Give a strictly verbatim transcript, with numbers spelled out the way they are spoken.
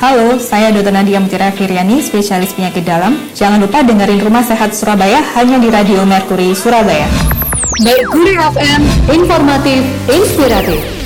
Halo, saya dokter Nadia Mutiara Firyani, spesialis penyakit dalam. Jangan lupa dengerin Rumah Sehat Surabaya hanya di Radio Mercury Surabaya. Mercury F M, informatif, inspiratif.